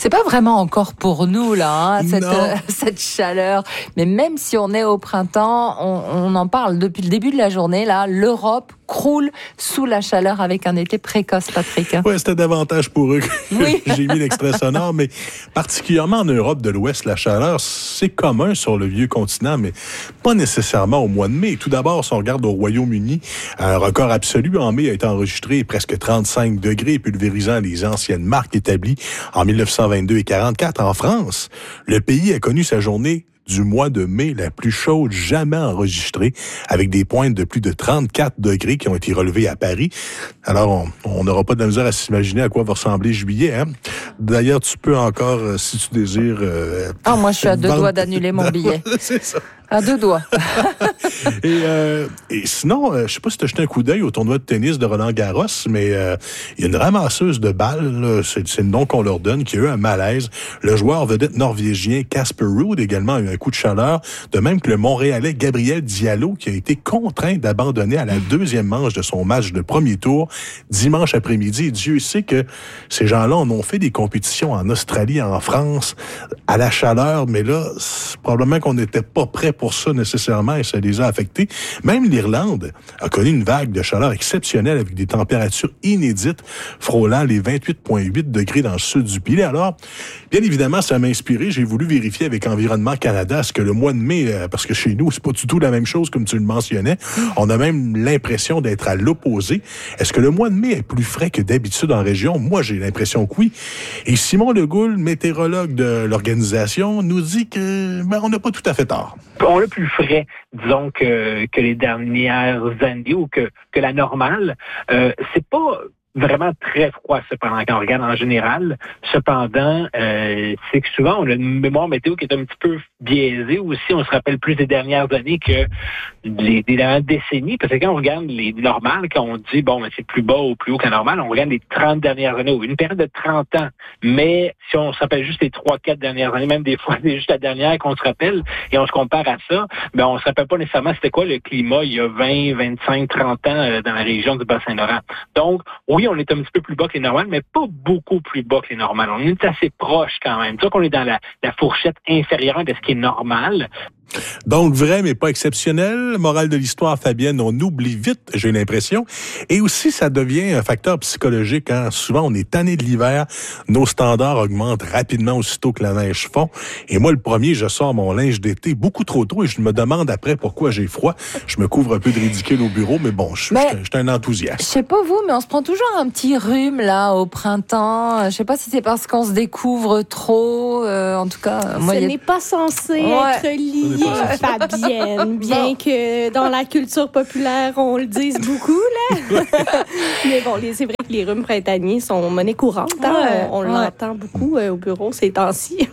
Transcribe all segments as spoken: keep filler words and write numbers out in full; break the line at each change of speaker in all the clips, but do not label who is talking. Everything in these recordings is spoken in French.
C'est pas vraiment encore pour nous, là, hein, cette, euh, cette chaleur. Mais même si on est au printemps, on, on en parle depuis le début de la journée, là, l'Europe croule sous la chaleur avec un été précoce, Patrick.
Oui, c'était davantage pour eux que oui. j'ai mis l'extrait sonore, mais particulièrement en Europe de l'Ouest, la chaleur, c'est commun sur le vieux continent, mais pas nécessairement au mois de mai. Tout d'abord, si on regarde au Royaume-Uni, un record absolu en mai a été enregistré presque trente-cinq degrés, pulvérisant les anciennes marques établies en mille neuf cent vingt-deux et quarante-quatre. En France, le pays a connu sa journée du mois de mai la plus chaude jamais enregistrée, avec des pointes de plus de trente-quatre degrés qui ont été relevées à Paris. Alors, on n'aura pas de la misère à s'imaginer à quoi va ressembler juillet. Hein? D'ailleurs, tu peux encore, euh, si tu désires... Euh,
ah, moi, je suis à deux vendre... doigts d'annuler mon billet.
C'est ça.
À deux doigts.
et, euh, et sinon, euh, je sais pas si tu as jeté un coup d'œil au tournoi de tennis de Roland-Garros, mais euh, il y a une ramasseuse de balles, là, c'est, c'est le nom qu'on leur donne, qui a eu un malaise. Le joueur vedette norvégien Casper Ruud également a eu un coup de chaleur, de même que le Montréalais Gabriel Diallo, qui a été contraint d'abandonner à la deuxième manche de son match de premier tour dimanche après-midi. Et Dieu sait que ces gens-là en ont fait des compétitions en Australie, en France, à la chaleur, mais là, c'est probablement qu'on n'était pas prêt pour ça nécessairement et ça les a affectés. Même l'Irlande a connu une vague de chaleur exceptionnelle avec des températures inédites frôlant les vingt-huit virgule huit degrés dans le sud du pays. Alors, bien évidemment, ça m'a inspiré. J'ai voulu vérifier avec Environnement Canada ce que le mois de mai, parce que chez nous, c'est pas du tout la même chose comme tu le mentionnais. On a même l'impression d'être à l'opposé. Est-ce que le mois de mai est plus frais que d'habitude en région? Moi, j'ai l'impression que oui. Et Simon Legoul, météorologue de l'organisation, nous dit que ben, on n'a pas tout à fait tort.
On l'a plus frais, disons, que, que les dernières années ou que, que la normale. Euh, c'est pas vraiment très froid, cependant, quand on regarde en général. Cependant, euh, c'est que souvent, on a une mémoire météo qui est un petit peu biaisée aussi. On se rappelle plus des dernières années que les, des dernières décennies. Parce que quand on regarde les normales, quand on dit, bon, c'est plus bas ou plus haut que la normale, on regarde les trente dernières années, ou une période de trente ans. Mais si on se rappelle juste les trois quatre dernières années, même des fois, c'est juste la dernière qu'on se rappelle, et on se compare à ça, ben on se rappelle pas nécessairement c'était quoi le climat il y a vingt, vingt-cinq, trente ans euh, dans la région du Bas-Saint-Laurent. Donc, oui, on est un petit peu plus bas que les normales, mais pas beaucoup plus bas que les normales. On est assez proche quand même. Tu vois qu'on est dans la, la fourchette inférieure de ce qui est normal.
Donc, vrai, mais pas exceptionnel. Morale de l'histoire, Fabienne, on oublie vite, j'ai l'impression. Et aussi, ça devient un facteur psychologique. Hein. Souvent, on est tanné de l'hiver. Nos standards augmentent rapidement aussitôt que la neige fond. Et moi, le premier, je sors mon linge d'été beaucoup trop tôt et je me demande après pourquoi j'ai froid. Je me couvre un peu de ridicule au bureau, mais bon, je suis un enthousiaste.
Je sais pas vous, mais on se prend toujours un petit rhume, là, au printemps. Je sais pas si c'est parce qu'on se découvre trop. Euh, en tout cas, moi,
Ce
y a...
n'est pas censé ouais. être lié. Fabienne, bien bon. que dans la culture populaire, on le dise beaucoup, là. Mais bon, les, c'est vrai que les rhumes printaniers sont monnaie courante. Hein? Ouais, on on ouais. l'entend beaucoup euh, au bureau ces temps-ci.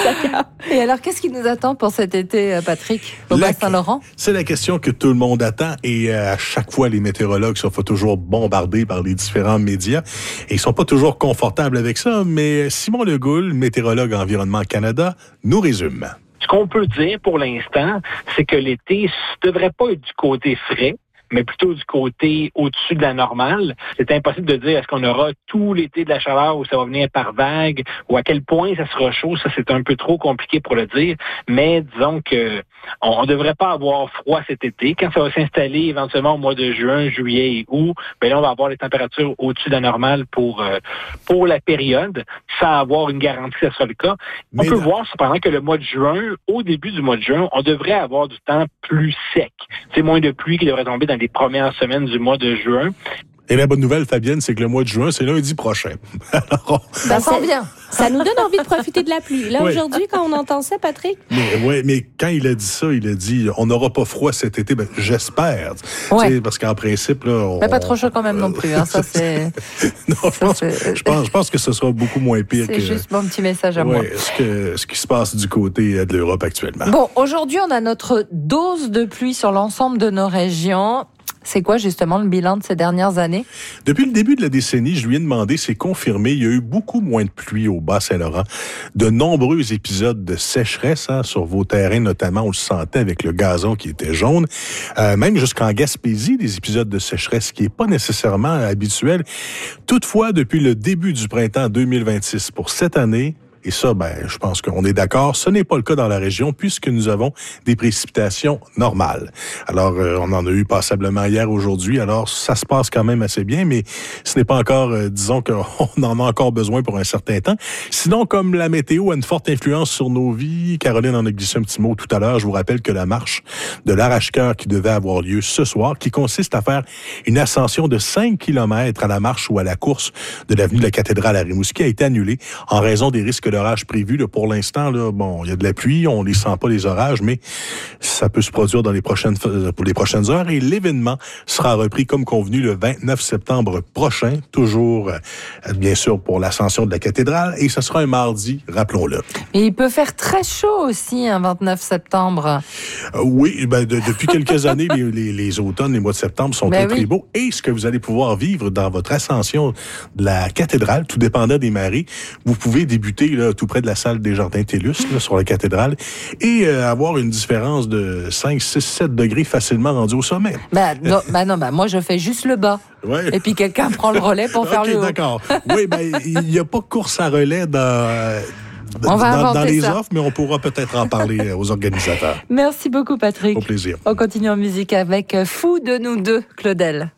Et alors, qu'est-ce qui nous attend pour cet été, Patrick, au Bas-Saint-Laurent?
C'est la question que tout le monde attend et euh, à chaque fois, les météorologues sont toujours bombardés par les différents médias et ils sont pas toujours confortables avec ça, mais Simon Legoul, météorologue Environnement Canada, nous résume.
Ce qu'on peut dire pour l'instant, c'est que l'été ne devrait pas être du côté frais, mais plutôt du côté au-dessus de la normale. C'est impossible de dire est-ce qu'on aura tout l'été de la chaleur ou ça va venir par vague ou à quel point ça sera chaud. Ça, c'est un peu trop compliqué pour le dire. Mais disons que on ne devrait pas avoir froid cet été. Quand ça va s'installer éventuellement au mois de juin, juillet et août, ben là, on va avoir des températures au-dessus de la normale pour euh, pour la période, sans avoir une garantie que ce sera le cas. On Mais peut non. voir cependant que le mois de juin, au début du mois de juin, on devrait avoir du temps plus sec. C'est moins de pluie qui devrait tomber dans les premières semaines du mois de juin.
Et la bonne nouvelle, Fabienne, c'est que le mois de juin, c'est lundi prochain. Alors,
ça sent bien.
Ça nous donne envie de profiter de la pluie. Là, oui. Aujourd'hui, quand on entend ça, Patrick?
Mais, ouais, mais quand il a dit ça, il a dit on n'aura pas froid cet été. Ben, j'espère.
Ouais.
Parce qu'en principe, là. On,
mais pas trop chaud quand même non plus. Hein. Ça, c'est.
non, je pense, je, pense, je pense que ce sera beaucoup moins pire
c'est
que.
C'est juste mon petit message à ouais, moi.
Ce, que, ce qui se passe du côté de l'Europe actuellement.
Bon, aujourd'hui, on a notre dose de pluie sur l'ensemble de nos régions. C'est quoi justement le bilan de ces dernières années?
Depuis le début de la décennie, je lui ai demandé, c'est confirmé, il y a eu beaucoup moins de pluie au Bas-Saint-Laurent. De nombreux épisodes de sécheresse hein, sur vos terrains, notamment, on le sentait avec le gazon qui était jaune. Euh, même jusqu'en Gaspésie, des épisodes de sécheresse qui n'est pas nécessairement habituel. Toutefois, depuis le début du printemps deux mille vingt-six pour cette année, Et ça, ben, je pense qu'on est d'accord. Ce n'est pas le cas dans la région puisque nous avons des précipitations normales. Alors, euh, on en a eu passablement hier, aujourd'hui. Alors, ça se passe quand même assez bien, mais ce n'est pas encore, euh, disons qu'on en a encore besoin pour un certain temps. Sinon, comme la météo a une forte influence sur nos vies, Caroline en a glissé un petit mot tout à l'heure, je vous rappelle que la marche de l'Arrache-Cœur qui devait avoir lieu ce soir, qui consiste à faire une ascension de cinq kilomètres à la marche ou à la course de l'avenue de la Cathédrale à Rimouski, a été annulée en raison des risques d'orage prévus. Là, pour l'instant, là, bon, il y a de la pluie, on les sent pas les orages, mais ça peut se produire dans les prochaines pour les prochaines heures. Et l'événement sera repris comme convenu le vingt-neuf septembre prochain, toujours euh, bien sûr pour l'ascension de la cathédrale, et ce sera un mardi, rappelons-le.
Et il peut faire très chaud aussi, un vingt-neuf septembre.
Euh, oui, ben, de, depuis quelques années, les, les, les automnes, les mois de septembre sont ben très, oui. très beaux. Et ce que vous allez pouvoir vivre dans votre ascension de la cathédrale, tout dépendant des marées, vous pouvez débuter là, tout près de la salle des Jardins Tellus, là, sur la cathédrale, et euh, avoir une différence de cinq, six, sept degrés facilement rendu au sommet.
Ben non, ben non ben moi je fais juste le bas. Ouais. Et puis quelqu'un prend le relais pour faire okay, le haut.
D'accord. Oui, ben il n'y a pas de course à relais dans...
On va
dans, dans les
ça.
offres, mais on pourra peut-être en parler aux organisateurs.
Merci beaucoup, Patrick.
Au plaisir.
On continue en musique avec Fou de nous deux, Claudel.